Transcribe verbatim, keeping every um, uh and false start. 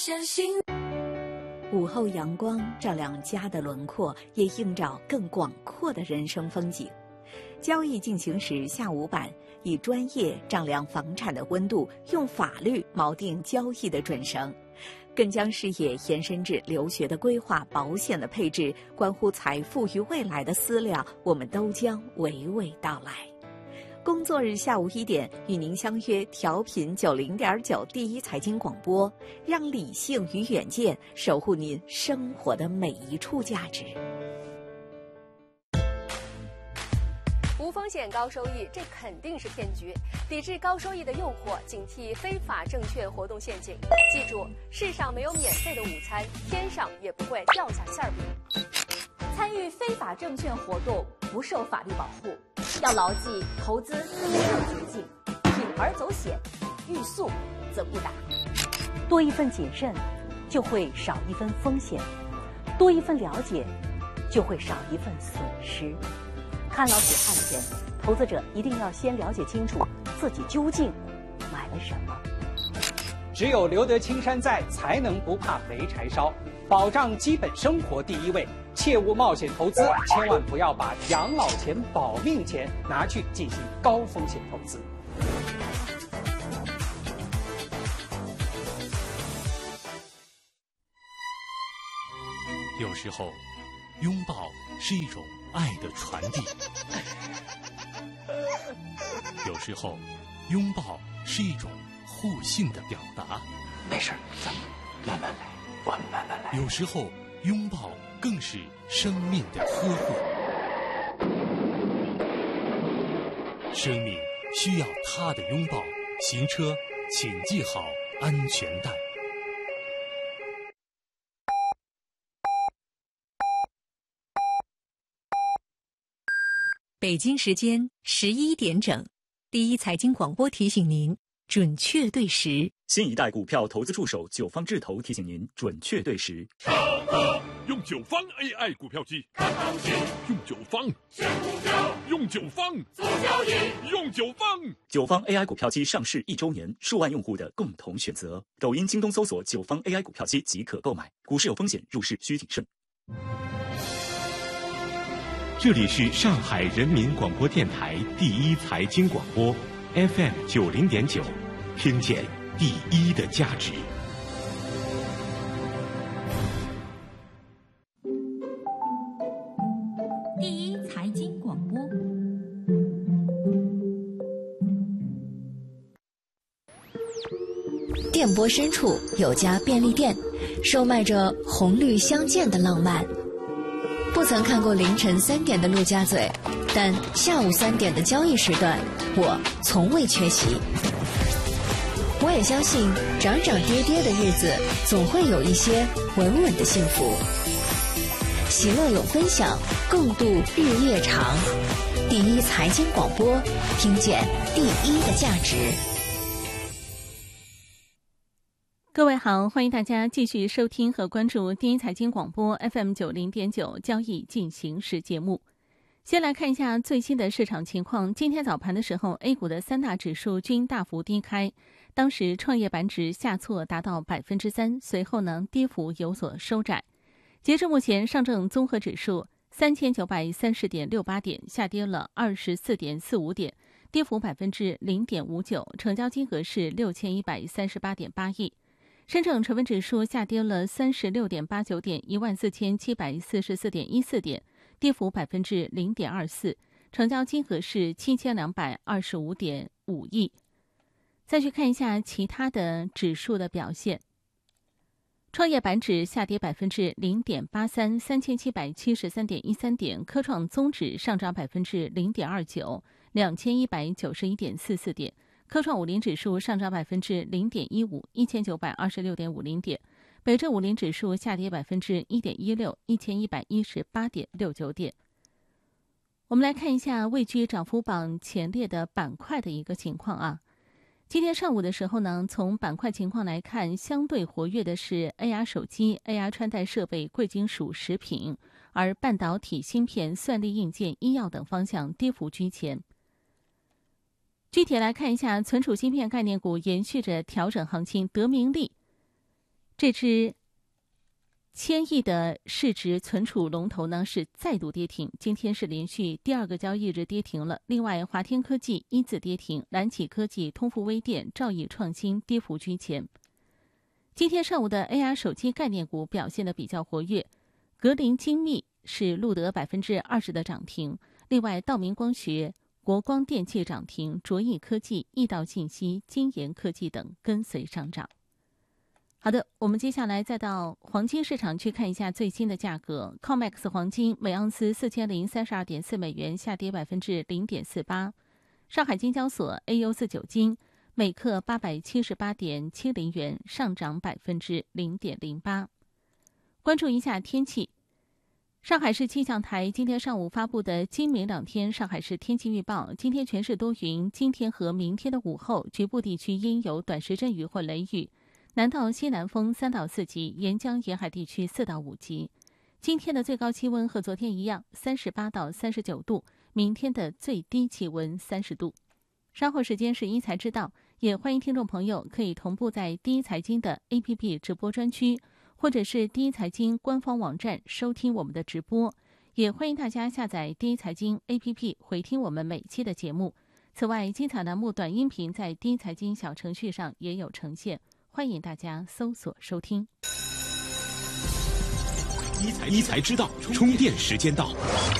相信。午后阳光照亮家的轮廓，也映照更广阔的人生风景。交易进行时下午版以专业丈量房产的温度，用法律锚定交易的准绳，更将视野延伸至留学的规划、保险的配置，关乎财富与未来的思量，我们都将娓娓道来。工作日下午一点，与您相约调频九零点九第一财经广播，让理性与远见守护您生活的每一处价值。 无风险高收益，这肯定是骗局。抵制高收益的诱惑，警惕非法证券活动陷阱。记住，世上没有免费的午餐，天上也不会掉下馅饼。 参与非法证券活动不受法律保护，要牢记投资多个途径，铤而走险，欲速则不达。 多一份谨慎，就会少一分风险；多一份了解，就会少一份损失。看牢此案前，投资者一定要先了解清楚自己究竟买了什么。 只有留得青山在，才能不怕没柴烧。保障基本生活第一位，切勿冒险投资，千万不要把养老钱、保命钱拿去进行高风险投资。 有时候，拥抱是一种爱的传递；有时候，拥抱是一种互信的表达。 没事，咱们慢慢来，我们慢慢来。 有时候，拥抱更是生命的呵护。生命需要他的拥抱。行车请系好安全带。 北京时间十一点整，第一财经广播提醒您准确对时。 新一代股票投资助手九方智投提醒您准确对时。 用九方 A I 股票机看行情，用九方选股票，用九方做交易，用九方。 九方 A I 股票机上市一周年，数万用户的共同选择。抖音、京东搜索九方 A I 股票机即可购买。股市有风险，入市需谨慎。 这里是上海人民广播电台第一财经广播 F M 九零点九，听见第一的价值。 第一财经广播。 电波深处有家便利店，售卖着红绿相间的浪漫。不曾看过凌晨三点的陆家嘴，但下午三点的交易时段，我从未缺席。我也相信，涨涨跌跌的日子，总会有一些稳稳的幸福。喜乐有分享，共度日夜长。第一财经广播，听见第一的价值。 各位好，欢迎大家继续收听和关注第一财经广播 F M 九零点九交易进行时节目。先来看一下最新的市场情况。今天早盘的时候 ，A 股的三大指数均大幅低开，当时创业板指下挫达到百分之三，随后呢跌幅有所收窄。截至目前，上证综合指数三千九百三十点六八点，下跌了二十四点四五点，跌幅百分之零点五九，成交金额是六千一百三十八点八亿。深证成分指数下跌了三十六点八九点，一万四千七百四十四点一四点，跌幅百分之零点二四，成交金额是七千两百二十五点五亿。再去看一下其他的指数的表现。创业板指下跌百分之零点八三，三千七百七十三点一三点；科创综指上涨百分之零点二九，两千一百九十一点四四点。科创五零指数上涨百分之零点一五，一千九百二十六点五零点；北证五零指数下跌百分之一点一六，一千一百一十八点六九点。我们来看一下位居涨幅榜前列的板块的一个情况啊。今天上午的时候呢，从板块情况来看，相对活跃的是 A R 手机、A R 穿戴设备、贵金属、食品，而半导体、芯片、算力硬件、医药等方向跌幅居前。具体来看一下，存储芯片概念股延续着调整行情，德明利这只千亿的市值存储龙头呢是再度跌停，今天是连续第二个交易日跌停了。另外，华天科技一字跌停，蓝启科技、通富微电、兆易创新跌幅居前。今天上午的 A I 手机概念股表现得比较活跃，格林精密是录得百分之二十的涨停，另外道明光学、国光电器涨停，卓益科技、易道信息、金研科技等跟随上涨。好的，我们接下来再到黄金市场去看一下最新的价格。C O M E X 黄金每盎司四千零三十二点四美元，下跌百分之零点四八。上海金交所 A U 四九金每克八百七十八点七零元，上涨百分之零点零八。关注一下天气。上海市气象台今天上午发布的今明两天上海市天气预报，今天全市多云，今天和明天的午后局部地区应有短时阵雨或雷雨。南到西南风三到四级，沿江沿海地区四到五级。今天的最高气温和昨天一样，三十八到三十九度。明天的最低气温三十度。稍后时间是一财知道，也欢迎听众朋友可以同步在第一财经的 A P P 直播专区，或者是第一财经官方网站收听我们的直播。也欢迎大家下载第一财经 A P P 回听我们每期的节目。此外，精彩栏目短音频在第一财经小程序上也有呈现。欢迎大家搜索收听。 一财一财知道，充电时间到。